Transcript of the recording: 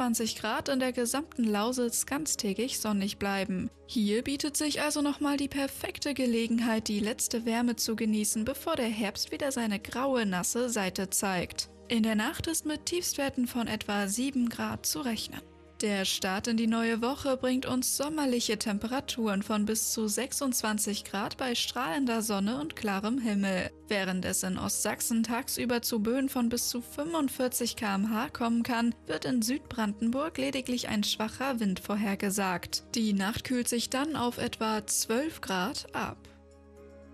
23 Grad, in der gesamten Lausitz ganztägig sonnig bleiben. Hier bietet sich also nochmal die perfekte Gelegenheit, die letzte Wärme zu genießen, bevor der Herbst wieder seine graue, nasse Seite zeigt. In der Nacht ist mit Tiefstwerten von etwa 7 Grad zu rechnen. Der Start in die neue Woche bringt uns sommerliche Temperaturen von bis zu 26 Grad bei strahlender Sonne und klarem Himmel. Während es in Ostsachsen tagsüber zu Böen von bis zu 45 km/h kommen kann, wird in Südbrandenburg lediglich ein schwacher Wind vorhergesagt. Die Nacht kühlt sich dann auf etwa 12 Grad ab.